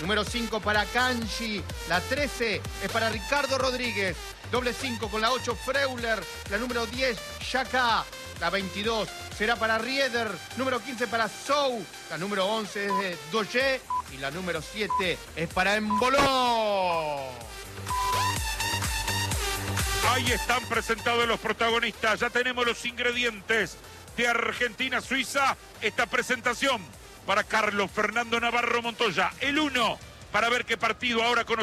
Número 5 para Kanji. La 13 es para Ricardo Rodríguez. Doble 5 con la 8 Freuler. La número 10 Yaka. La 22 será para Rieder. Número 15 para Sou. La número 11 es de Doye. Y la número 7 es para Emboló. Ahí están presentados los protagonistas. Ya tenemos los ingredientes de Argentina-Suiza. Esta presentación para Carlos Fernando Navarro Montoya. El 1 para ver qué partido ahora conocemos.